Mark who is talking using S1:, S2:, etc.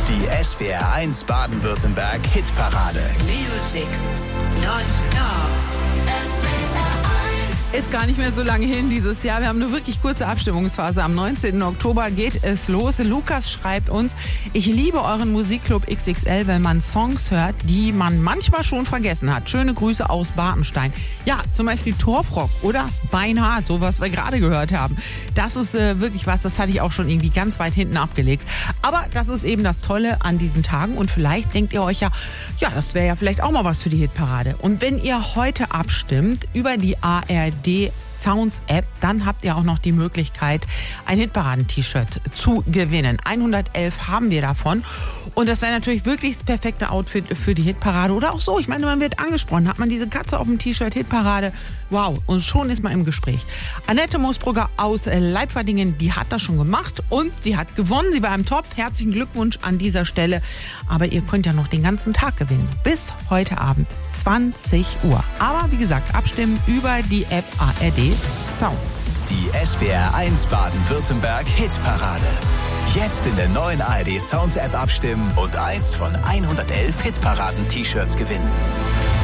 S1: Die SWR 1 Baden-Württemberg Hitparade.
S2: Music non-stop.
S3: Ist gar nicht mehr so lange hin dieses Jahr. Wir haben eine wirklich kurze Abstimmungsphase. Am 19. Oktober geht es los. Lukas schreibt uns: Ich liebe euren Musikclub XXL, wenn man Songs hört, die man manchmal schon vergessen hat. Schöne Grüße aus Bartenstein. Ja, zum Beispiel Torfrock oder Beinhart, so was wir gerade gehört haben. Das ist wirklich was, das hatte ich auch schon irgendwie ganz weit hinten abgelegt. Aber das ist eben das Tolle an diesen Tagen. Und vielleicht denkt ihr euch ja, das wäre ja vielleicht auch mal was für die Hitparade. Und wenn ihr heute abstimmt über die ARD Sounds App, dann habt ihr auch noch die Möglichkeit, ein Hitparaden-T-Shirt zu gewinnen. 111 haben wir davon. Und das wäre natürlich wirklich das perfekte Outfit für die Hitparade. Oder auch so, ich meine, man wird angesprochen, hat man diese Katze auf dem T-Shirt, Hitparade, wow, und schon ist man im Gespräch. Annette Moosbrugger aus Leipferdingen, die hat das schon gemacht und sie hat gewonnen. Sie war im Top. Herzlichen Glückwunsch an dieser Stelle. Aber ihr könnt ja noch den ganzen Tag gewinnen. Bis heute Abend, 20 Uhr. Aber wie gesagt, abstimmen über die App ARD Sounds.
S1: Die SWR 1 Baden-Württemberg Hitparade. Jetzt in der neuen ARD Sounds App abstimmen und eins von 111 Hitparaden-T-Shirts gewinnen.